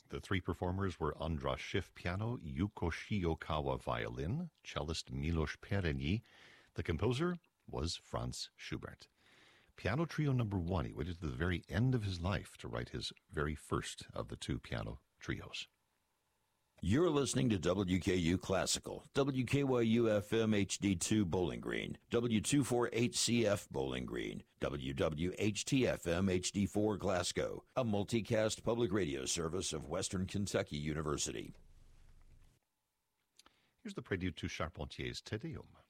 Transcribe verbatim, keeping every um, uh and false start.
The three performers were Andras Schiff piano, Yuko Shiokawa violin, cellist Milos Perényi. The composer was Franz Schubert. Piano Trio number one. He waited to the very end of his life to write his very first of the two piano trios. You're listening to W K U Classical, W K Y U F M H D two Bowling Green, W two forty-eight C F Bowling Green, W W H T F M H D four Glasgow, a multicast public radio service of Western Kentucky University. Here's the prelude to Charpentier's Te Deum.